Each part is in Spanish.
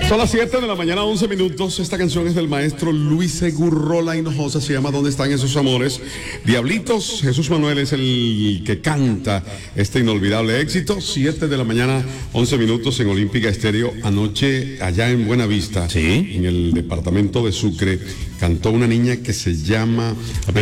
Son las 7 de la mañana, 11 minutos. Esta canción es del maestro Luis Gurrola Hinojosa, se llama ¿Dónde están esos amores? Diablitos, Jesús Manuel es el que canta este inolvidable éxito. 7 de la mañana, 11 minutos en Olímpica Estéreo. Anoche, allá en Buenavista, ¿sí?, en el departamento de Sucre, cantó una niña que se llama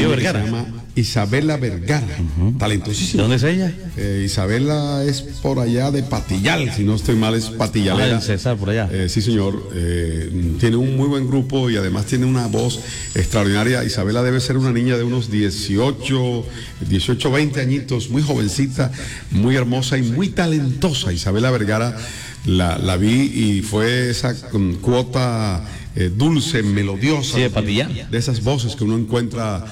Isabela Vergara, talentosísima. ¿Dónde es ella? Isabela es por allá de Patillal, si no estoy mal, es patillalera. César, por allá. Sí, señor. Tiene un muy buen grupo y además tiene una voz extraordinaria. Isabela debe ser una niña de unos 18, 20 añitos, muy jovencita, muy hermosa y muy talentosa. Isabela Vergara la vi y fue esa cuota dulce, melodiosa, sí, de Patillal, de esas voces que uno encuentra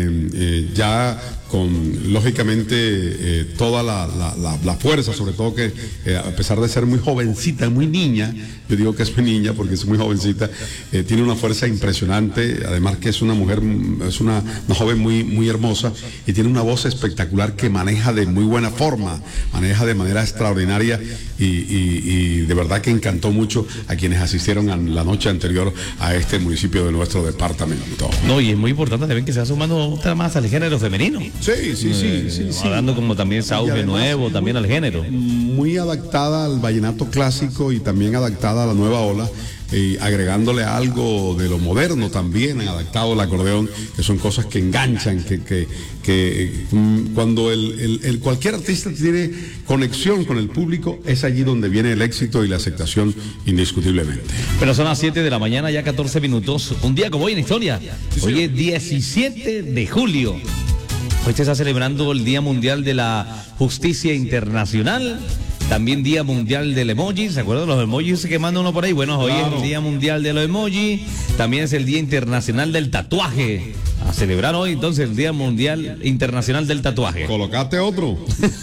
ya con, lógicamente, toda la fuerza, sobre todo que a pesar de ser muy jovencita, muy niña, yo digo que es muy niña porque es muy jovencita, tiene una fuerza impresionante, además que es una mujer, es una joven muy hermosa y tiene una voz espectacular que maneja de muy buena forma, maneja de manera extraordinaria y de verdad que encantó mucho a quienes asistieron a la noche anterior a este municipio de nuestro departamento. No, y es muy importante también que se va sumando otra más al género femenino. Sí. Hablando como también ese auge nuevo también al género. Muy adaptada al vallenato clásico y también adaptada a la nueva ola. Y agregándole algo de lo moderno también, adaptado al acordeón, que son cosas que enganchan, que cuando cualquier artista tiene conexión con el público, es allí donde viene el éxito y la aceptación indiscutiblemente. Pero son las 7 de la mañana, ya 14 minutos, un día como hoy en historia. Hoy es 17 de julio. Hoy se está celebrando el Día Mundial de la Justicia Internacional. También Día Mundial del Emoji, ¿se acuerdan de los emojis que manda uno por ahí? Bueno, hoy es el Día Mundial de los Emojis, también es el Día Internacional del Tatuaje. A celebrar hoy entonces el Día Mundial Internacional del Tatuaje. Colocate otro.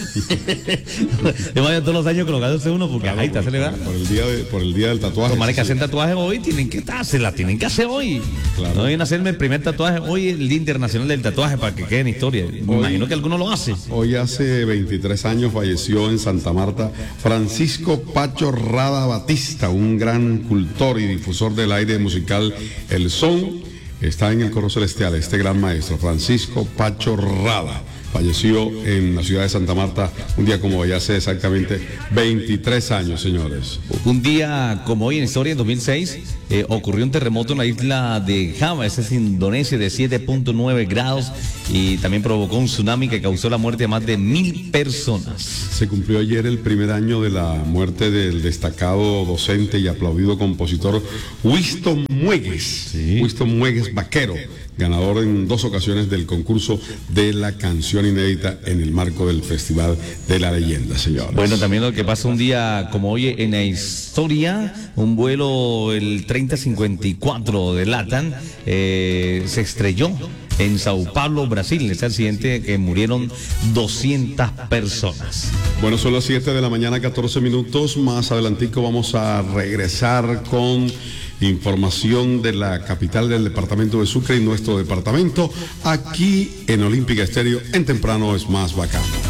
Yo vaya todos los años colocándose uno porque ahí está celebrando. Por el día del tatuaje. Los manes que hacen tatuajes hoy tienen que hacer hoy. Claro. No deben hacerme el primer tatuaje hoy, el Día Internacional del Tatuaje, para que quede en historia. Me imagino que alguno lo hace. Hoy hace 23 años falleció en Santa Marta Francisco Pacho Rada Batista, un gran cultor y difusor del aire musical El Son. Está en el coro celestial este gran maestro, Francisco Pacho Rada. Falleció en la ciudad de Santa Marta un día como hoy, hace exactamente 23 años, señores. Un día como hoy en historia, en 2006, ocurrió un terremoto en la isla de Java, esa es Indonesia, de 7.9 grados y también provocó un tsunami que causó la muerte de más de 1,000 personas. Se cumplió ayer el primer año de la muerte del destacado docente y aplaudido compositor Winston Muegues. Sí. Winston Muegues Vaquero, ganador en 2 ocasiones del concurso de la canción inédita en el marco del Festival de la Leyenda, señores. Bueno, también lo que pasa un día como hoy en la historia, un vuelo, el 3054 de LATAM, se estrelló en Sao Paulo, Brasil, en este accidente que murieron 200 personas. Bueno, son las 7 de la mañana, 14 minutos. Más adelantico vamos a regresar con información de la capital del departamento de Sucre y nuestro departamento, aquí en Olímpica Estéreo, en Temprano es Más Bacano.